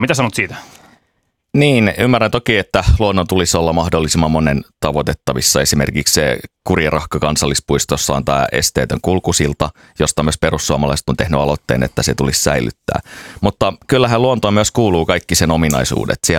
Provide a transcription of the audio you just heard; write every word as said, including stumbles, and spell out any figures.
Mitä sanot siitä? Niin, ymmärrän toki, että luonnon tulisi olla mahdollisimman monen tavoitettavissa. Esimerkiksi se Kurirahka kansallispuistossa on tämä esteetön kulkusilta, josta myös perussuomalaiset on tehnyt aloitteen, että se tulisi säilyttää. Mutta kyllähän luontoon myös kuuluu kaikki sen ominaisuudet.